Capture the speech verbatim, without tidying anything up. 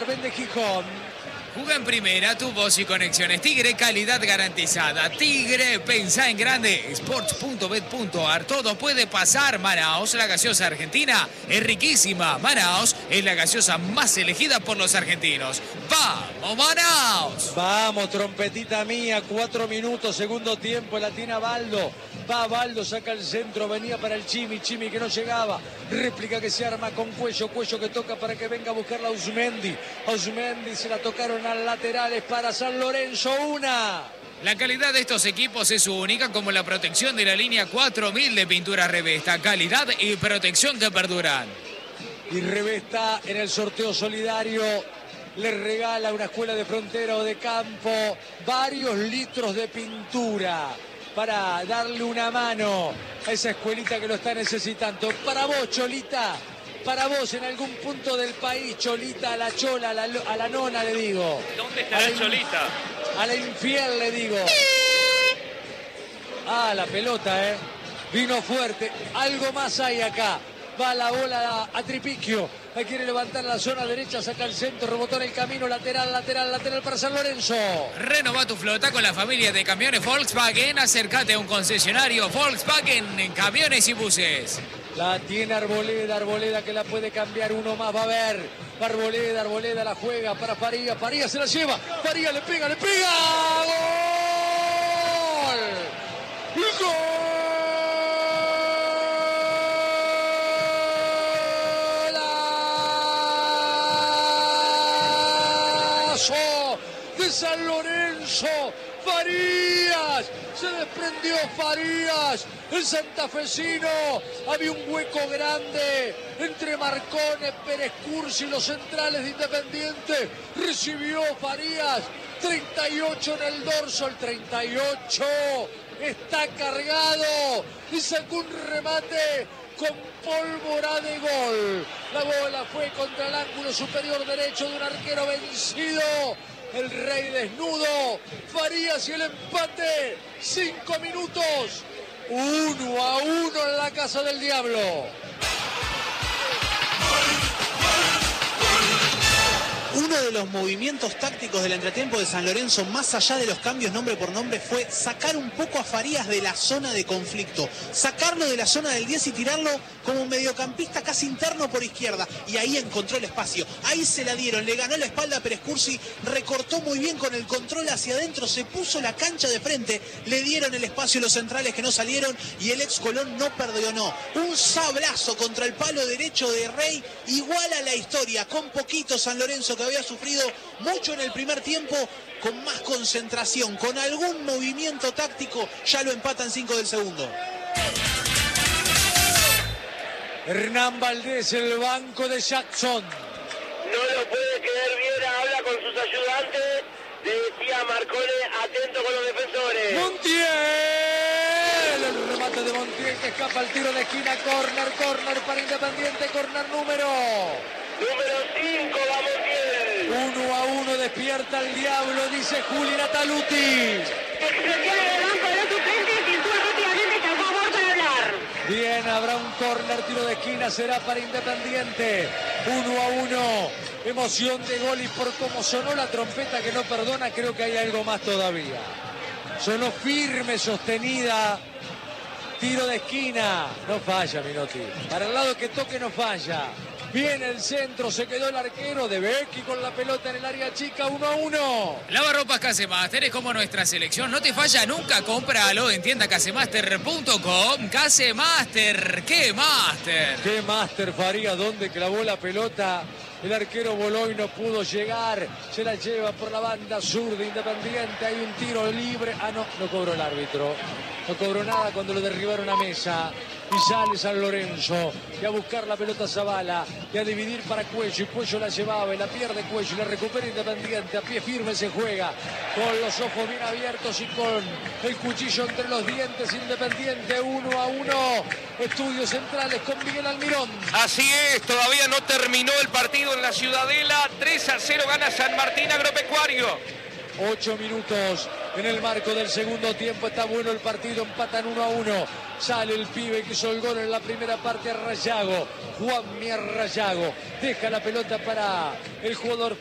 Darben de Gijón. Juega en primera, tu voz y conexiones. Tigre, calidad garantizada. Tigre, pensá en grande. Sports punto bet punto ar. Todo puede pasar. Manaos, la gaseosa argentina, es riquísima. Manaos es la gaseosa más elegida por los argentinos. ¡Vamos, Manaos! Vamos, trompetita mía. Cuatro minutos, segundo tiempo. La tiene Baldo. Va Baldo, saca el centro. Venía para el Chimi. Chimi que no llegaba. Réplica que se arma con Cuello. Cuello que toca para que venga a buscarla Ausmendi. Ausmendi se la tocaron al laterales para San Lorenzo. Una. La calidad de estos equipos es única, como la protección de la línea cuatro mil de pintura Revesta. Calidad y protección que perduran. Y Revesta en el sorteo solidario le regala a una escuela de frontera o de campo varios litros de pintura para darle una mano a esa escuelita que lo está necesitando. Para vos, Cholita. Para vos, en algún punto del país, Cholita, a la chola, a la, a la nona, le digo. ¿Dónde está la Cholita? A la infiel, le digo. Ah, la pelota, ¿eh? Vino fuerte. Algo más hay acá. Va la bola a, a Tripiquio. Ahí quiere levantar la zona derecha, saca el centro, rebotó en el camino, lateral, lateral, lateral para San Lorenzo. Renova tu flota con la familia de camiones Volkswagen. Acércate a un concesionario Volkswagen en camiones y buses. La tiene Arboleda, Arboleda que la puede cambiar, uno más va a haber. Arboleda, Arboleda la juega para Farías, Farías se la lleva, Farías le pega, le pega. ¡Gol! ¡Golazo de San Lorenzo! Farías, se desprendió Farías, el santafesino, había un hueco grande entre Marcone, Pérez Cursi y los centrales de Independiente, recibió Farías, treinta y ocho en el dorso, el treinta y ocho está cargado y sacó un remate con pólvora de gol. La bola fue contra el ángulo superior derecho de un arquero vencido. El rey desnudo, Farías y el empate, cinco minutos, uno a uno en la casa del diablo. Uno de los movimientos tácticos del entretiempo de San Lorenzo, más allá de los cambios nombre por nombre, fue sacar un poco a Farías de la zona de conflicto, sacarlo de la zona del diez y tirarlo como un mediocampista casi interno por izquierda, y ahí encontró el espacio, ahí se la dieron, le ganó la espalda a Pérez Cursi, recortó muy bien con el control hacia adentro, se puso la cancha de frente, le dieron el espacio a los centrales que no salieron y el ex Colón no perdonó. Un sablazo contra el palo derecho de Rey, igual a la historia, con poquito San Lorenzo que había sufrido mucho en el primer tiempo, con más concentración, con algún movimiento táctico, ya lo empatan cinco del segundo. Hernán Valdés, el banco de Jackson. No lo puede creer, Viera habla con sus ayudantes, le decía Marcone, atento con los defensores. Montiel, el remate de Montiel que escapa al tiro de esquina, corner, corner para Independiente, corner número... Número cinco, vamos bien. Uno a uno despierta el diablo, dice Juli Nataluti. Explosión en el banco de los suplentes y tú rápidamente está a favor para hablar. Bien, habrá un córner, tiro de esquina, será para Independiente. Uno a uno. Emoción de gol y por cómo sonó la trompeta que no perdona, creo que hay algo más todavía. Sonó firme, sostenida. Tiro de esquina. No falla, Minotti. Para el lado que toque no falla. Viene el centro, se quedó el arquero de Becky con la pelota en el área chica, uno a uno. Lavarropas Casemaster es como nuestra selección, no te falla nunca, cómpralo en tienda casemaster punto com. Casemaster, ¿qué Master? ¿Qué Master Faría? ¿Dónde clavó la pelota? El arquero voló y no pudo llegar. Se la lleva por la banda sur de Independiente. Hay un tiro libre. Ah, no, no cobró el árbitro. No cobró nada cuando lo derribaron a mesa. Y sale San Lorenzo. Y a buscar la pelota Zavala. Y a dividir para Cuello. Y Cuello la llevaba y la pierde Cuello. Y la recupera Independiente. A pie firme se juega. Con los ojos bien abiertos y con el cuchillo entre los dientes. Independiente uno a uno. Estudios centrales con Miguel Almirón. Así es, todavía no terminó el partido en la Ciudadela. tres a cero gana San Martín Agropecuario. Ocho minutos en el marco del segundo tiempo. Está bueno el partido, empatan uno a uno. Sale el pibe que hizo el gol en la primera parte, Rayago. Juan Mier Rayago. Deja la pelota para el jugador